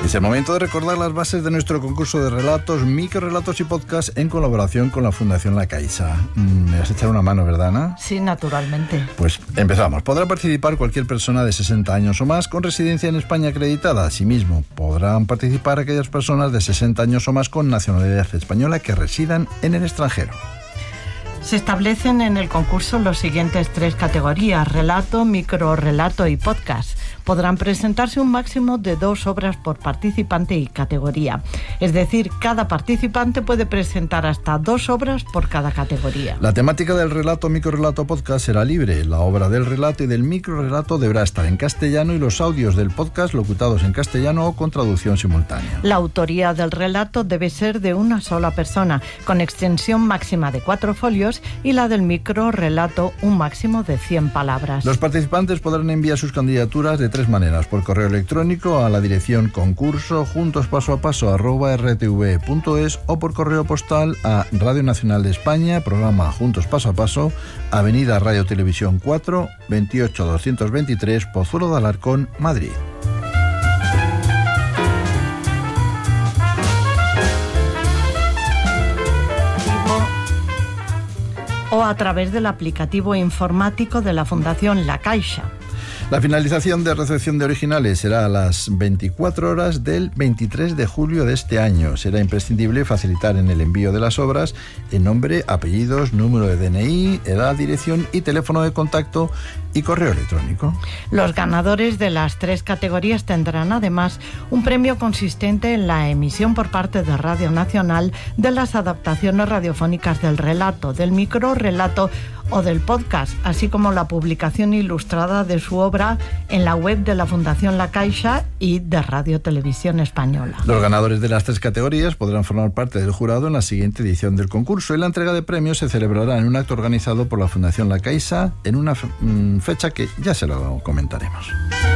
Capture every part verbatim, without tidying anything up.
Es el momento de recordar las bases de nuestro concurso de relatos, microrelatos y podcast en colaboración con la Fundación La Caixa. Me vas a echar una mano, ¿verdad, Ana? Sí, naturalmente. Pues empezamos. Podrá participar cualquier persona de sesenta años o más con residencia en España acreditada. Asimismo, podrán participar aquellas personas de sesenta años o más con nacionalidad española que residan en el extranjero. Se establecen en el concurso los siguientes tres categorías: relato, microrelato y podcast. Podrán presentarse un máximo de dos obras por participante y categoría. Es decir, cada participante puede presentar hasta dos obras por cada categoría. La temática del relato, microrelato, podcast será libre. La obra del relato y del microrelato deberá estar en castellano y los audios del podcast locutados en castellano o con traducción simultánea. La autoría del relato debe ser de una sola persona, con extensión máxima de cuatro folios, y la del microrelato un máximo de cien palabras. Los participantes podrán enviar sus candidaturas de tres maneras: por correo electrónico a la dirección concurso juntos paso a paso arroba r t v punto es o por correo postal a Radio Nacional de España, programa Juntos Paso a Paso, Avenida Radio Televisión cuatro, veintiocho doscientos veintitrés, Pozuelo de Alarcón, Madrid. O a través del aplicativo informático de la Fundación La Caixa. La finalización de recepción de originales será a las veinticuatro horas del veintitrés de julio de este año. Será imprescindible facilitar en el envío de las obras el nombre, apellidos, número de D N I, edad, dirección y teléfono de contacto y correo electrónico. Los ganadores de las tres categorías tendrán además un premio consistente en la emisión por parte de Radio Nacional de las adaptaciones radiofónicas del relato, del microrelato o del podcast, así como la publicación ilustrada de su obra en la web de la Fundación La Caixa y de Radio Televisión Española. Los ganadores de las tres categorías podrán formar parte del jurado en la siguiente edición del concurso, y la entrega de premios se celebrará en un acto organizado por la Fundación La Caixa en una fecha que ya se lo comentaremos.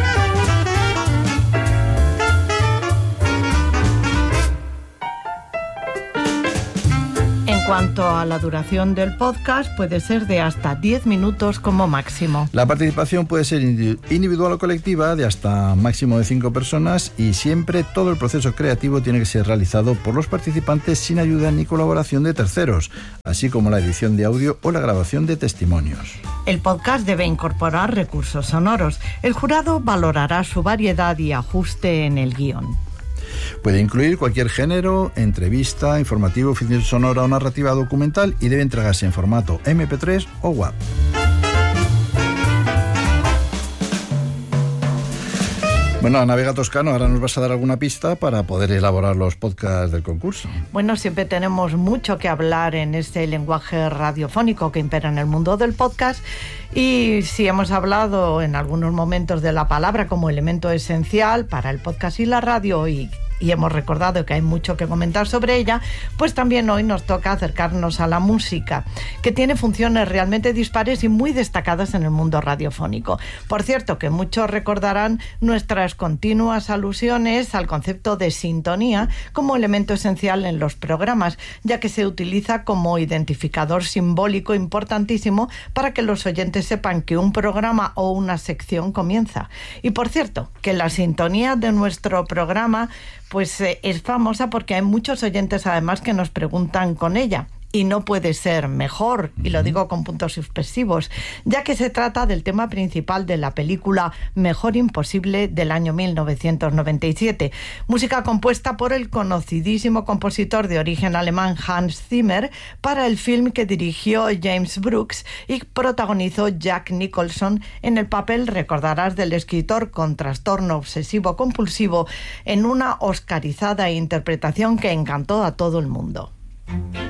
En cuanto a la duración del podcast, puede ser de hasta diez minutos como máximo. La participación puede ser individual o colectiva, de hasta máximo de cinco personas, y siempre todo el proceso creativo tiene que ser realizado por los participantes sin ayuda ni colaboración de terceros, así como la edición de audio o la grabación de testimonios. El podcast debe incorporar recursos sonoros. El jurado valorará su variedad y ajuste en el guión. Puede incluir cualquier género, entrevista, informativo, ficción sonora o narrativa documental, y debe entregarse en formato eme pe tres o W A V. Bueno, Ana Vega Toscano, ahora nos vas a dar alguna pista para poder elaborar los podcasts del concurso. Bueno, siempre tenemos mucho que hablar en este lenguaje radiofónico que impera en el mundo del podcast, y si hemos hablado en algunos momentos de la palabra como elemento esencial para el podcast y la radio, y y hemos recordado que hay mucho que comentar sobre ella, pues también hoy nos toca acercarnos a la música, que tiene funciones realmente dispares y muy destacadas en el mundo radiofónico. Por cierto, que muchos recordarán nuestras continuas alusiones al concepto de sintonía como elemento esencial en los programas, ya que se utiliza como identificador simbólico importantísimo para que los oyentes sepan que un programa o una sección comienza. Y por cierto, que la sintonía de nuestro programa pues eh, es famosa porque hay muchos oyentes además que nos preguntan con ella. Y no puede ser mejor, y lo digo con puntos suspensivos, ya que se trata del tema principal de la película Mejor Imposible del año mil novecientos noventa y siete, música compuesta por el conocidísimo compositor de origen alemán Hans Zimmer para el film que dirigió James Brooks y protagonizó Jack Nicholson en el papel, recordarás, del escritor con trastorno obsesivo-compulsivo, en una oscarizada interpretación que encantó a todo el mundo.